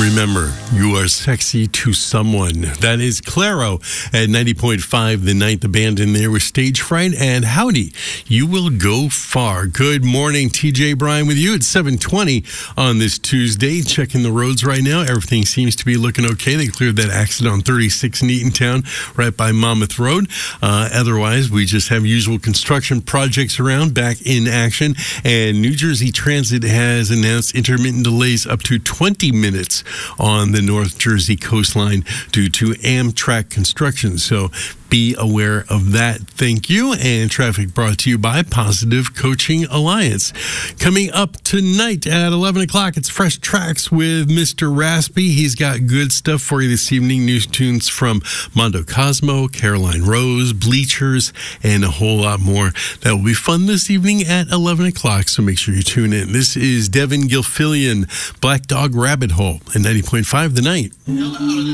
Remember, you are sexy to someone. That is Claro at 90.5 The Night. The band in there with Stage Fright and Howdy. You will go far. Good morning, TJ Bryan with you at 7:20 on this Tuesday. Checking the roads right now. Everything seems to be looking okay. They cleared that accident on 36 in Eatontown right by Monmouth Road. Otherwise, we just have usual construction projects around back in action. And New Jersey Transit has announced intermittent delays up to 20 minutes on the North Jersey coastline due to Amtrak construction. So be aware of that. Thank you. And traffic brought to you by Positive Coaching Alliance. Coming up tonight at 11 o'clock, it's Fresh Tracks with Mr. Raspy. He's got good stuff for you this evening. New tunes from Mondo Cosmo, Caroline Rose, Bleachers, and a whole lot more. That will be fun this evening at 11 o'clock, so make sure you tune in. This is Devin Gilfillian, Black Dog Rabbit Hole, at 90.5 The Night.